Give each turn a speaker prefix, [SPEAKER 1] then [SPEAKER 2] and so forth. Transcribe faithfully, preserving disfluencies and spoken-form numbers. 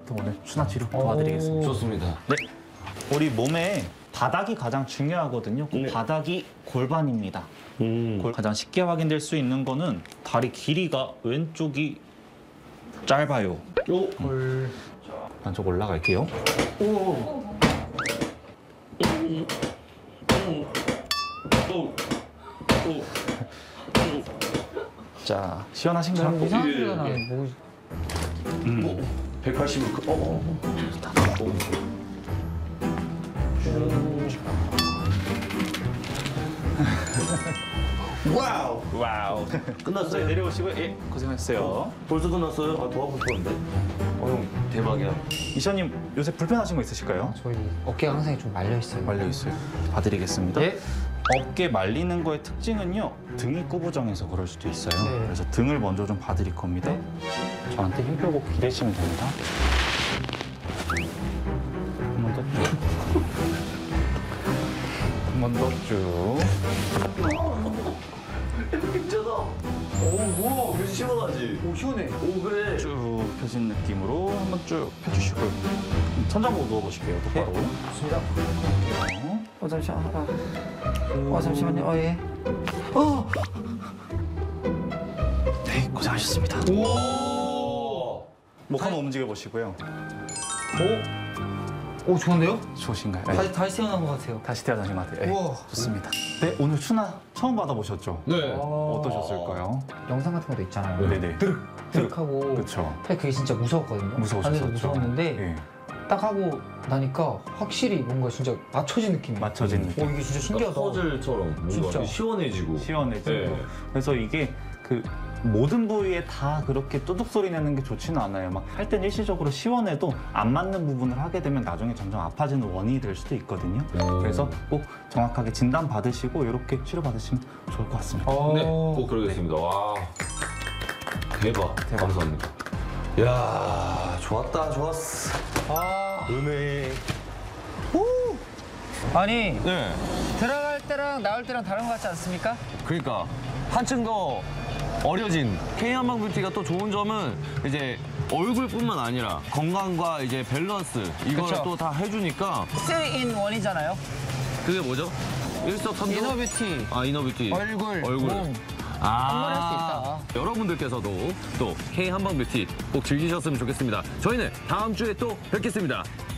[SPEAKER 1] 지금부터 오늘 순화 치료 도와드리겠습니다.
[SPEAKER 2] 좋습니다.
[SPEAKER 1] 네, 우리 몸에 바닥이 가장 중요하거든요. 그
[SPEAKER 2] 네.
[SPEAKER 1] 바닥이 골반입니다.
[SPEAKER 2] 음.
[SPEAKER 1] 골- 가장 쉽게 확인될 수 있는 거는 다리 길이가 왼쪽이 짧아요.
[SPEAKER 2] 오.
[SPEAKER 1] 헐. 안쪽 올라갈게요.
[SPEAKER 2] 오. 오. 오.
[SPEAKER 1] 자, 시원하신가요?
[SPEAKER 3] 이상한
[SPEAKER 2] 예,
[SPEAKER 3] 소리가
[SPEAKER 2] 예.
[SPEAKER 3] 나네. 뭐.
[SPEAKER 1] 음.
[SPEAKER 2] 백팔십을 그. 어. 와우.
[SPEAKER 1] 와우.
[SPEAKER 2] 끝났어요?
[SPEAKER 1] 내려오시고, 예, 고생하셨어요.
[SPEAKER 2] 벌써 끝났어요? 아, 더 하고 싶었는데. 어, 형, 대박이야.
[SPEAKER 1] 이션님, 요새 불편하신 거 있으실까요?
[SPEAKER 3] 저희 어깨가 항상 좀 말려 있어요.
[SPEAKER 1] 말려 있어요. 봐드리겠습니다.
[SPEAKER 3] 예?
[SPEAKER 1] 어깨 말리는 거의 특징은요, 등이 구부정해서 그럴 수도 있어요.
[SPEAKER 3] 네.
[SPEAKER 1] 그래서 등을 먼저 좀 봐드릴 겁니다. 저한테 힘 빼고 기대시면 됩니다. 한 번 더 쭉. 한 번 더 쭉.
[SPEAKER 2] 괜찮아. 오, 우와, 왜 시원하지?
[SPEAKER 3] 오, 시원해.
[SPEAKER 2] 오, 그래.
[SPEAKER 1] 쭉 펴진 느낌으로 한 번 쭉 펴주시고요. 천장 보고 누워보실게요, 똑바로.
[SPEAKER 3] 좋습니다.
[SPEAKER 1] 어.
[SPEAKER 3] 어, 잠시만. 아. 어, 잠시만요. 어, 예. 어!
[SPEAKER 1] 네, 고생하셨습니다.
[SPEAKER 2] 오.
[SPEAKER 1] 목 한번 움직여 보시고요.
[SPEAKER 3] 오, 좋은데요?
[SPEAKER 1] 좋으신가요?
[SPEAKER 3] 다시, 다시 태어난 것 같아요.
[SPEAKER 1] 다시 태어나신 것 같아요. 네,
[SPEAKER 3] 우와.
[SPEAKER 1] 좋습니다. 네, 오늘 추나 처음 받아보셨죠?
[SPEAKER 2] 네.
[SPEAKER 1] 어떠셨을까요?
[SPEAKER 3] 영상 같은 것도 있잖아요.
[SPEAKER 1] 네네.
[SPEAKER 3] 드륵하고.
[SPEAKER 1] 그쵸.
[SPEAKER 3] 사실 그게 진짜 무서웠거든요.
[SPEAKER 1] 무서우셨었죠.
[SPEAKER 3] 안에서 무서웠는데
[SPEAKER 1] 예,
[SPEAKER 3] 딱 하고 나니까 확실히 뭔가 진짜 맞춰진 느낌이.
[SPEAKER 1] 맞춰진 느낌.
[SPEAKER 3] 오, 이게 진짜 신기하다.
[SPEAKER 2] 퍼즐처럼 뭔가
[SPEAKER 3] 진짜.
[SPEAKER 2] 시원해지고.
[SPEAKER 1] 시원해지고.
[SPEAKER 2] 네.
[SPEAKER 1] 그래서 이게 그 모든 부위에 다 그렇게 뚜둑 소리 내는 게 좋지는 않아요. 막 할 땐 일시적으로 시원해도 안 맞는 부분을 하게 되면 나중에 점점 아파지는 원인이 될 수도 있거든요.
[SPEAKER 2] 음.
[SPEAKER 1] 그래서 꼭 정확하게 진단 받으시고 이렇게 치료 받으시면 좋을 것 같습니다.
[SPEAKER 3] 어.
[SPEAKER 2] 네, 꼭 그러겠습니다. 와. 대박.
[SPEAKER 1] 대박.
[SPEAKER 2] 감사합니다. 야, 좋았다, 좋았어.
[SPEAKER 3] 아.
[SPEAKER 2] 은혜.
[SPEAKER 3] 아니,
[SPEAKER 2] 네.
[SPEAKER 3] 들어갈 때랑 나올 때랑 다른 것 같지 않습니까?
[SPEAKER 4] 그러니까 한층 더 어려진 K 한방뷰티가 또 좋은 점은 이제 얼굴뿐만 아니라 건강과 이제 밸런스 이거를
[SPEAKER 3] 그쵸.
[SPEAKER 4] 또 다 해주니까
[SPEAKER 3] 쓰리 인 원이잖아요.
[SPEAKER 4] 그게 뭐죠? 일석삼조?
[SPEAKER 3] 이너뷰티,
[SPEAKER 4] 아 이너뷰티
[SPEAKER 3] 얼굴,
[SPEAKER 4] 얼굴
[SPEAKER 3] 몸.
[SPEAKER 4] 아
[SPEAKER 3] 한 번에 할수
[SPEAKER 4] 여러분들께서도 또 K 한방뷰티 꼭 즐기셨으면 좋겠습니다. 저희는 다음 주에 또 뵙겠습니다.